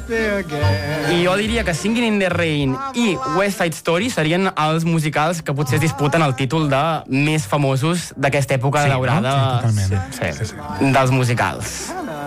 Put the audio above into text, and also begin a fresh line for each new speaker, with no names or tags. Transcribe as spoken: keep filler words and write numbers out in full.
I jo diria que Singing in the Rain i West Side Story serien els musicals que potser es disputen el títol de més famosos d'aquesta època
Sí,
daurada,
no? Sí, totalment.
sí, sí, sí, sí. dels musicals.